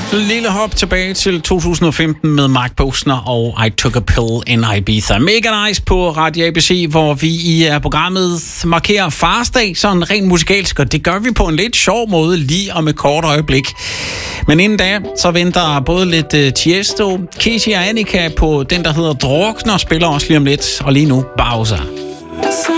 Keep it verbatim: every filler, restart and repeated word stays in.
Lille hop tilbage til to tusind og femten med Mark Posner og I Took a Pill in Ibiza. Mega nice på Radio A B C, hvor vi i programmet markerer Farsdag sådan rent musikalsk, og det gør vi på en lidt sjov måde lige om et kort øjeblik. Men inden da, så venter både lidt uh, Tiesto, Casey og Annika på den, der hedder Drukner, spiller også lige om lidt, og lige nu Bowser.